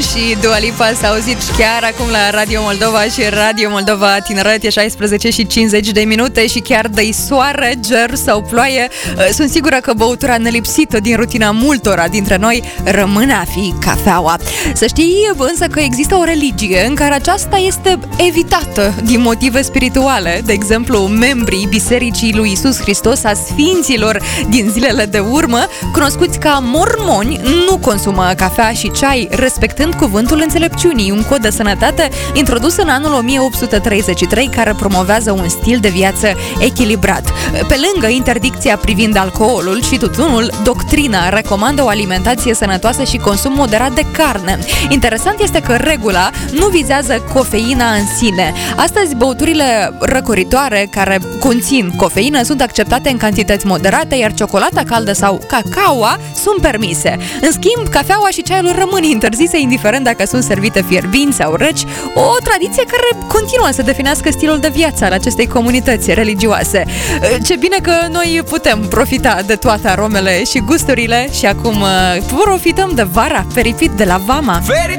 și Dua Lipa s-a auzit chiar acum la Radio Moldova și Radio Moldova Tineret. E 16 și 50 de minute și chiar de soare, ger sau ploaie, sunt sigură că băutura nelipsită din rutina multora dintre noi rămâne a fi cafeaua. Să știi însă că există o religie în care aceasta este evitată din motive spirituale. De exemplu, membrii Bisericii lui Iisus Hristos a Sfinților din zilele de urmă, cunoscuți ca mormoni, nu consumă cafea și ceai, respectând cuvântul înțelepciunii, un cod de sănătate introdus în anul 1833 care promovează un stil de viață echilibrat. Pe lângă interdicția privind alcoolul și tutunul, doctrina recomandă o alimentație sănătoasă și consum moderat de carne. Interesant este că regula nu vizează cofeina în sine. Astăzi, băuturile răcoritoare care conțin cofeină sunt acceptate în cantități moderate, iar ciocolata caldă sau cacaoa sunt permise. În schimb, cafeaua și ceaiul rămân interzise, indiferent dacă sunt servite fierbinți sau reci, o tradiție care continuă să definească stilul de viață al acestei comunități religioase. Ce bine că noi putem profita de toate aromele și gusturile și acum profităm de vara fericit de la Vama.